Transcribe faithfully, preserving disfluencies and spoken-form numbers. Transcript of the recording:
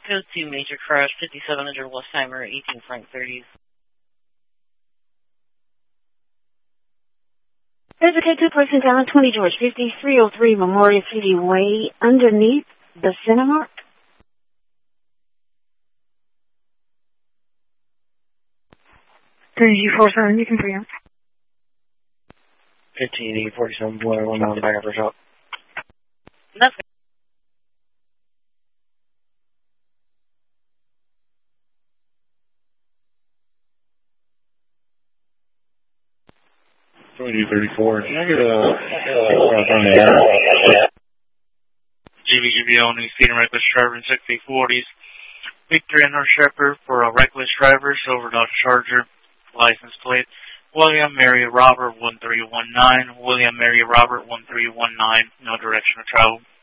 Code two Major Crash, fifty-seven hundred Westheimer, eighteen Frank thirties. There's a K two person down twenty George fifty, three oh three Memorial City Way, underneath the Cinemark. three G four seven, you can preempt. fifteen E forty-seven Boiler, one on the back of her shop. Nothing. twenty thirty-four. Can I get a... on the air? G B G B O, New Speed and Reckless Driver in sixty forties. Victor and North Shepherd for a reckless driver, Silver Dodge Charger, license plate. William Mary Robert one three one nine. William Mary Robert one three one nine. No direction of travel.